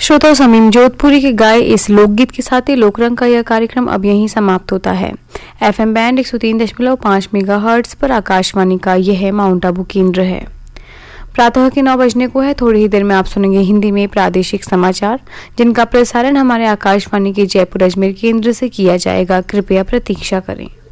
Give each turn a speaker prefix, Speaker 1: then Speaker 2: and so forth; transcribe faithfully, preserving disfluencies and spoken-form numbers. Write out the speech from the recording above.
Speaker 1: श्रोताओं, समीम जोधपुरी के गाए इस लोकगीत के साथ ही लोकरंग का यह कार्यक्रम अब यहीं समाप्त होता है। एफएम बैंड एक सौ तीन दशमलव पाँच मेगाहर्ट्ज पर आकाशवाणी का यह माउंट आबू केंद्र है। प्रातः के नौ बजने को है। थोड़ी ही देर में आप सुनेंगे हिंदी में प्रादेशिक समाचार, जिनका प्रसारण हमारे आकाशवाणी के जयपुर अजमेर केंद्र से किया जाएगा। कृपया प्रतीक्षा करें।